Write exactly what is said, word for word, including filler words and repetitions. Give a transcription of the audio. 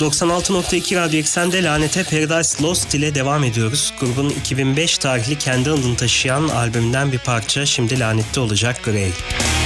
doksan altı nokta iki Radyo Eksen'de Lanete Paradise Lost ile devam ediyoruz. Grubun iki bin beş tarihli kendi adını taşıyan albümünden bir parça şimdi Lanet'te olacak, Grey.